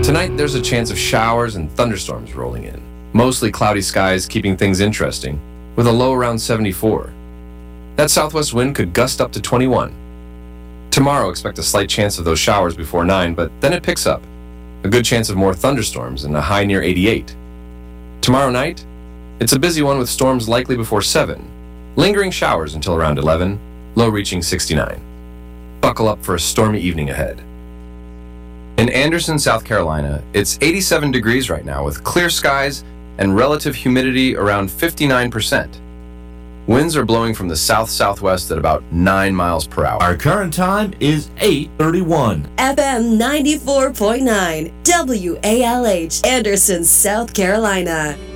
Tonight, there's a chance of showers and thunderstorms rolling in. Mostly cloudy skies keeping things interesting, with a low around 74. That southwest wind could gust up to 21. Tomorrow, expect a slight chance of those showers before 9, but then it picks up. A good chance of more thunderstorms and a high near 88. Tomorrow night, it's a busy one with storms likely before 7. Lingering showers until around 11, low reaching 69. Buckle up for a stormy evening ahead. In Anderson, South Carolina, it's 87 degrees right now with clear skies and relative humidity around 59%. Winds are blowing from the south-southwest at about 9 miles per hour. Our current time is 8:31. FM 94.9 WALH, Anderson, South Carolina.